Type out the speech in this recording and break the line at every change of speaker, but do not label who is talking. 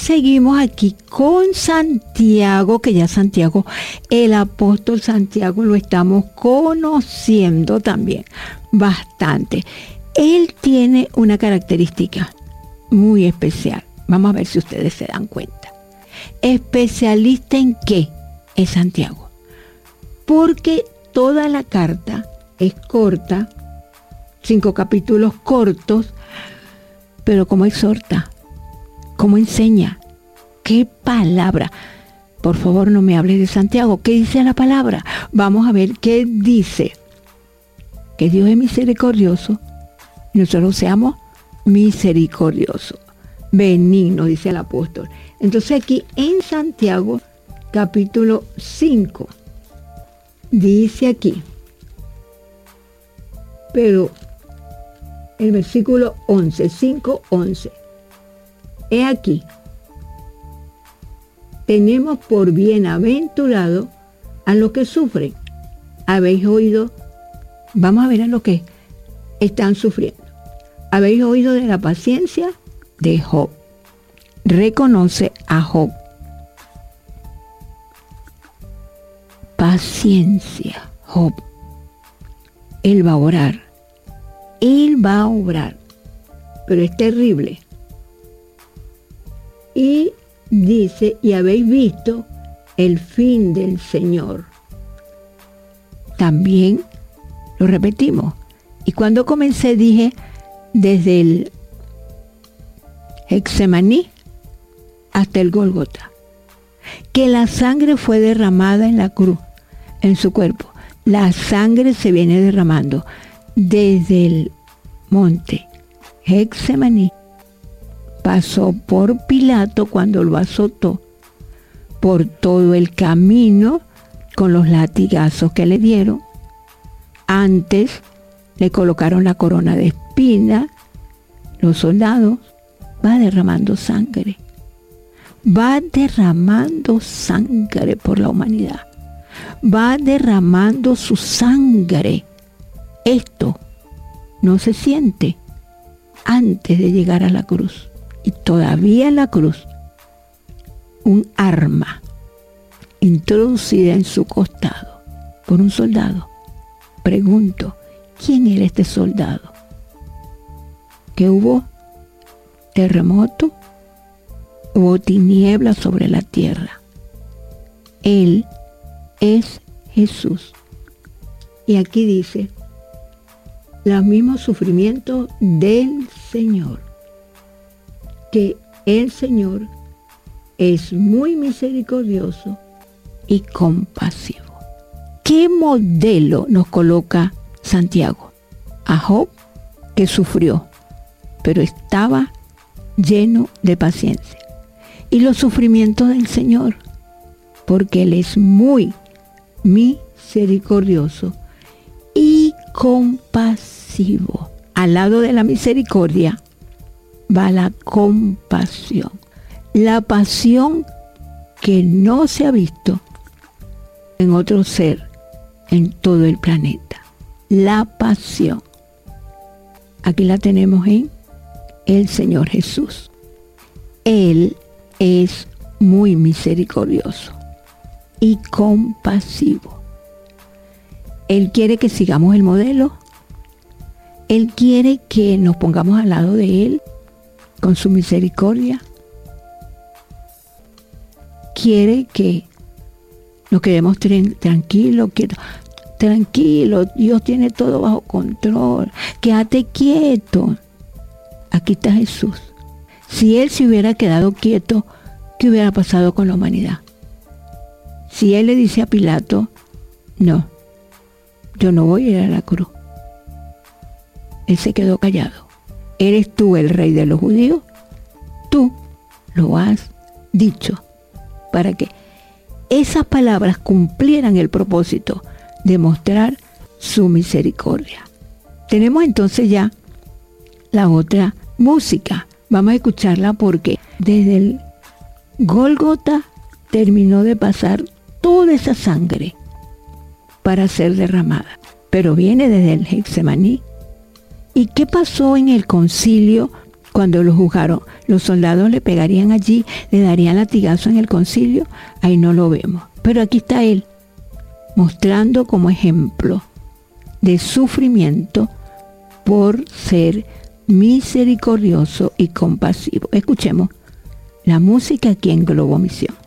seguimos aquí con Santiago, que ya Santiago, el apóstol Santiago, lo estamos conociendo también bastante. Él tiene una característica muy especial. Vamos a ver si ustedes se dan cuenta. ¿Especialista en qué es Santiago? Porque toda la carta es corta, 5 capítulos cortos, pero cómo exhorta, cómo enseña, qué palabra. Por favor, no me hables de Santiago. ¿Qué dice la palabra? Vamos a ver qué dice. Que Dios es misericordioso y nosotros seamos misericordiosos. Benigno, dice el apóstol. Entonces aquí en Santiago, capítulo 5, dice aquí, pero el versículo 11, 5:11. He aquí, tenemos por bienaventurado a los que sufren. Habéis oído, vamos a ver a lo que están sufriendo. Habéis oído de la paciencia de Job. Reconoce a Job. Paciencia, Job. Él va a orar. Él va a obrar. Pero es terrible. Y dice, y habéis visto el fin del Señor. También lo repetimos. Y cuando comencé dije, desde el Getsemaní hasta el Gólgota, que la sangre fue derramada en la cruz, en su cuerpo. La sangre se viene derramando desde el monte Getsemaní, pasó por Pilato cuando lo azotó, por todo el camino con los latigazos que le dieron. Antes le colocaron la corona de espinas, los soldados. Va derramando sangre. Va derramando sangre por la humanidad. Va derramando su sangre. Esto no se siente antes de llegar a la cruz. Y todavía en la cruz, un arma introducida en su costado por un soldado. Pregunto, ¿quién era este soldado? ¿Qué hubo? Terremoto, hubo tinieblas sobre la tierra. Él es Jesús. Y aquí dice, los mismos sufrimientos del Señor. Que el Señor es muy misericordioso y compasivo. ¿Qué modelo nos coloca Santiago? A Job, que sufrió, pero estaba lleno de paciencia. Y los sufrimientos del Señor, porque Él es muy misericordioso y compasivo. Al lado de la misericordia va la compasión. La pasión que no se ha visto en otro ser en todo el planeta. La pasión. Aquí la tenemos en el Señor Jesús. Él es muy misericordioso y compasivo. Él quiere que sigamos el modelo. Él quiere que nos pongamos al lado de Él con su misericordia. Quiere que nos quedemos tranquilos, quietos. Tranquilo, Dios tiene todo bajo control. Quédate quieto. Aquí está Jesús. Si Él se hubiera quedado quieto, ¿qué hubiera pasado con la humanidad? Si Él le dice a Pilato, no, yo no voy a ir a la cruz. Él se quedó callado. ¿Eres tú el rey de los judíos? Tú lo has dicho. Para que esas palabras cumplieran el propósito de mostrar su misericordia. Tenemos entonces ya la otra música. Vamos a escucharla porque desde el Gólgota terminó de pasar toda esa sangre para ser derramada. Pero viene desde el Getsemaní. ¿Y qué pasó en el concilio cuando lo juzgaron, los soldados le pegarían allí, le darían latigazo en el concilio, ahí no lo vemos. Pero aquí está él, mostrando como ejemplo de sufrimiento por ser misericordioso y compasivo. Escuchemos la música aquí en Globo Misión.